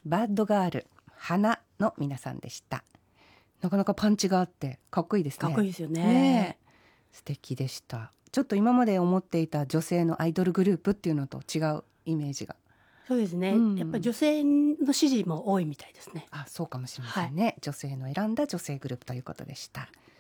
バッドガール花の皆さんでした。なかなかパンチがあってかっこいいですね。 かっこいいですよね。 ねえ、素敵でした。ちょっと今まで思っていた女性のアイドルグループっていうのと違うイメージが。 そうですね、 うんやっぱり女性の支持も多いみたいですね。 あ、そうかもしれませんね、女性の選んだ女性グループということでした。